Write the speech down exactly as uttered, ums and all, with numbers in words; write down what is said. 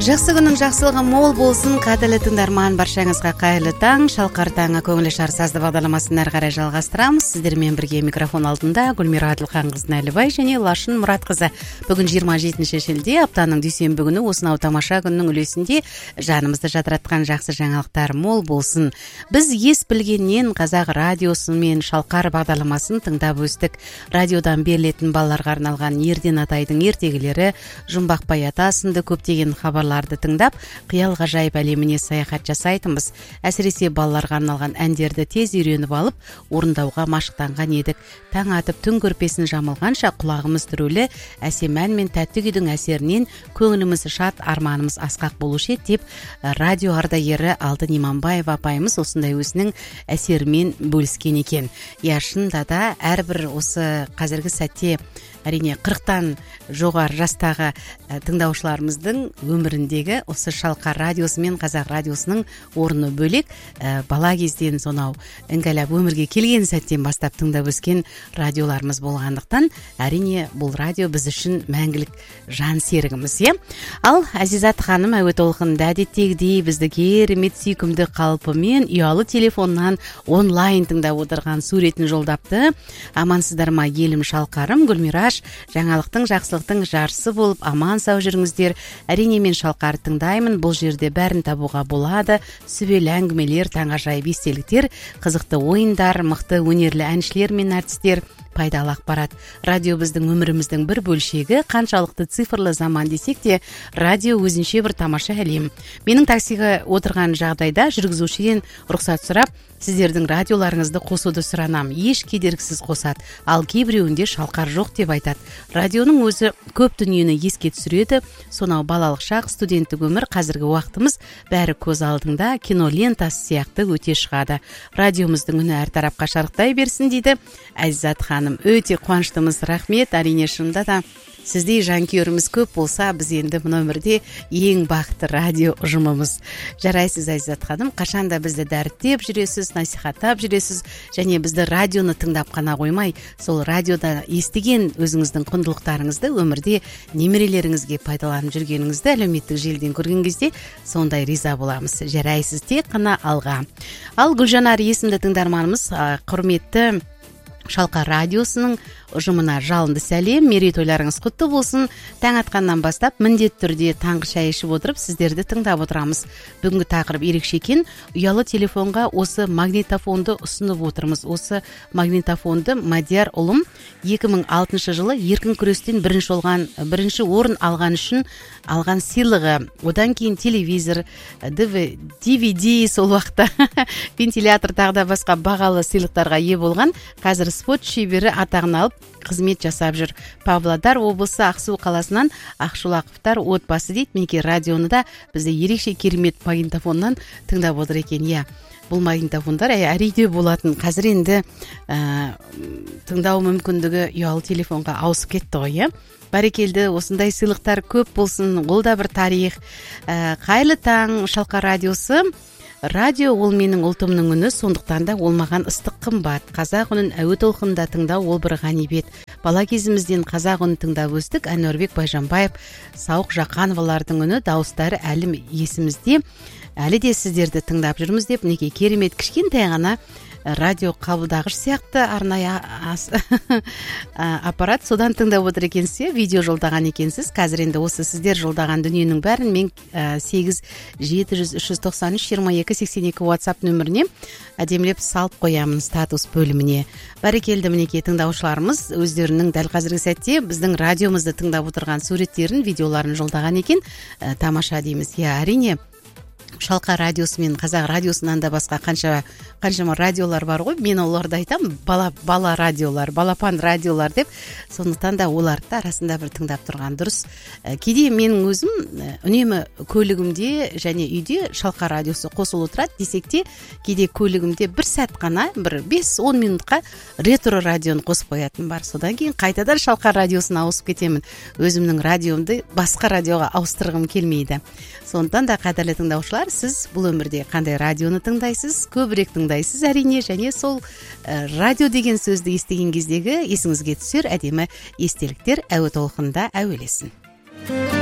Жақсы күнің жақсылығы мол болсын, қадірлі тыңдарман, баршаңызға қайырлы таң. Шалқар таңы көңілі шар сазды бағдарламасын әрі қарай жалғастырамыз. Сіздермен бірге микрофон алдында Гүлмира Әділханқызы Нәлібай және Лашын Мұратқызы. Бүгін жиырма жетінші шілде, аптаның дүйсенбі күні, осынау тамаша күннің үлесінде жанымызды жадыратқан жақсы жаңалықтар мол болсын. Біз ес білгеннен қазақ радиосы мен Шалқар бағдарламасын тыңдап өстік. Радиодан берілетін балаларға арналған Ерден Атайдың ертегілері, Жұмбақбай ата сынды көптеген хабарларды тыңдап, қиял ғажайып әлеміне саяхат жасайтынбыз. Әсіресе балаларға арналған әндерді тез үйреніп алып, орындауға машықтанған едік. Таң атып түн көрпесін жамылғанша құлағымыз түрулі, әсем ән мен тәтті күйдің әсерінен көңіліміз шат, арманымыз асқақ болушы еді деп радио ардагері Алтын Иманбаева апайымыз осындай өзінің әсерімен бөліскен екен. Я, шынында да әрбір осы қазіргі сәтте әрине қырықтан жоғары жастағы тыңдаушыларымыздың өміріндегі осы Шалқар радиосы мен Қазақ радиосының орны бөлек. Бала кезден сонау іңгәлап өмірге келген сәттен бастап тыңдап өскен радиоларымыз болғандықтан, әрине бұл радио біз үшін мәңгілік жан серігіміз, е? Ал Азизат ханым әуе толқынында әдеттегідей бізді керемет сүйкімді қалпымен ұялы телефоннан онлайн тыңдап отырған суретін жолдапты. Амансыздар ма елім Шалқарым, Гүлмира, жаңалықтың жақсылықтың жарысы болып аман сау жүріңіздер. Әрине мен Шалқар тыңдаймын, бұл жерде бәрін табуға болады. Сүбелі әңгімелер, таңғажайып естеліктер, қызықты ойындар, мықты өнерлі әншілер мен әртістер, пайдалы ақпарат. Радио біздің өміріміздің бір бөлшегі, қаншалықты цифрлы заман десек те, радио өзінше бір тамаша әлем. Менің таксиға отырған жағдайда жүргізушіден рұқсат сұрап, сіздердің радиоларыңызды қосуды сұранам. Еш кедергісіз қосады, ал кейбіреуінде Шалқар жоқ деп айтады. Радионың өзі көп дүниені еске түсіреді. Сонау балалық шақ, студенттік өмір, қазіргі уақытымыз бәрі көз алдыңда, кино лентасы сияқты өте шығады. Радиомыздың үні әр тарапқа шарықтай берсін дейді Азизат ханым. Өте қуаныштымыз, рахмет. Әрине шынында да сіздей жанкүйеріміз көп болса, біз енді мына өмірде ең бақытты радио ұжымымыз. Жарайсыз Азизат ханым, қашанда бізді дәріптеп жүресіз, насихаттап жүресіз, және бізді радионы тыңдап қана қоймай, сол радиода естіген өзіңіздің құндылықтарыңызды өмірде немерелеріңізге пайдаланып жүргеніңізді әлеуметтік желіден көрген кезде сондай риза боламыз. Жарайсыз, тек қана алға. Ал Гүлжанар есімді тыңдарманымыз, құрметті Шалқар радиосының ұжымына жалынды сәлем, мерейтойларыңыз құтты болсын. Таң атқаннан бастап міндетті түрде таңғы шай ішіп отырып сіздерді тыңдап отырамыз. Бүгінгі тақырып ерекше екен. Ұялы телефонға осы магнитофонды ұсынып отырмыз. Осы магнитофонды Мадияр ұлым екі мың алтыншы жылы еркін күрестен бірінші олған, бірінші орын алған үшін алған сыйлығы. Одан кейін телевизор, ди ви ди, сол уақытта вентилятор тағы да басқа бағалы сыйлықтарға ие болған. Қазір спорт шебері атағын алып қызмет жасап жүр. Павлодар облысы Ақсу қаласынан Ақшулақовтар отбасы дейді. Мінекей радионы да бізде ерекше керемет магнитофоннан тыңдап отыр екен. Иә, бұл магнитофондар әриде болатын. Қазір енді ә, тыңдау мүмкіндігі ұялы телефонға ауысып кетті ғой, иә. Бәрекелді, осындай сыйлықтар көп болсын. Ол да бір тарих. Ә, қайырлы таң, Шалқар радиосы. Радио ол менің ұлтымның үні, сондықтан да ол маған ыстық қымбат. Қазақ үнін әуе толқынында тыңдау ол бір ғанибет. Бала кезімізден қазақ үнін тыңдап өстік. Әнуарбек Байжанбаев, Сауық Жақановалардың үні, дауыстары әлі есімізде. Әлі де сіздерді тыңдап жүрміз деп, неке керемет кішкентай ғана радио қабылдағыш сияқты арнайы аппарат, содан тыңдап отыр екенсіз, видео жолдаған екенсіз. Қазір енді осы сіздер жолдаған дүниенің бәрін мен сегіз жеті жүз үш жүз тоқсан үш жиырма екі сексен екі WhatsApp нөміріне әдемілеп салып қоямын статус бөліміне. Бәрекелді, мінекей тыңдаушыларымыз өздерінің дәл қазіргі сәтте біздің радиомызды тыңдап отырған суреттерін, видеоларын жолдаған екен. Тамаша дейміз. Я, әрине Шалқар радиосы мен Қазақ радиосынан да басқа қанша қаншама радиолар бар ғой. Мен оларды айтам, бала бала радиолар, балапан радиолар деп. Сондықтан да оларды арасында бір тыңдап тұрған дұрыс. Кейде менің өзім үнемі көлігімде және үйде Шалқар радиосы қосылып отырады десек те, кейде көлігімде бір сәт қана, бір бес он минутқа ретро радионы қосып қоятын бар. Содан кейін қайтадан Шалқар радиосына ауысып кетемін. Өзімнің радиомды басқа радиоға ауыстырғым келмейді. Сондықтан да қадірлі тыңдаушылар, сіз бұл өмірде қандай радионы тыңдайсыз, көбірек тыңдайсыз әрине, және сол ә, радио деген сөзді естіген кездегі есіңізге түсер әдемі естеліктер әуе толқынында әуелесін.